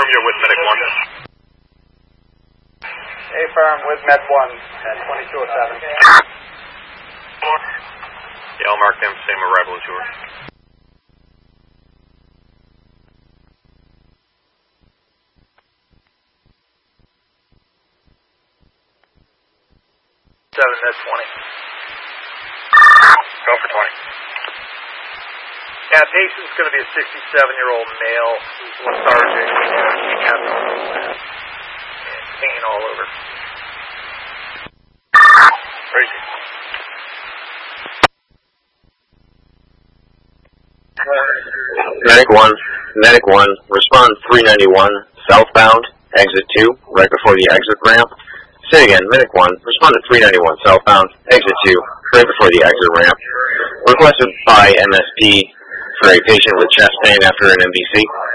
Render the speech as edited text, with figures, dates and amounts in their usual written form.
confirm you're with Medic 1. Affirm with Med 1 at 2207. Yeah, I'll mark them, same arrival as yours. Med 20. Go for 20. Yeah, patient's going to be a 67-year-old male who's lethargic and abnormal and pain all over. Crazy. Medic 1, respond 391, southbound, exit 2, right before the exit ramp. Say again, Medic 1, respond to 391, southbound, exit 2, right before the exit ramp. Requested by MSP for a patient with chest pain after an MVC.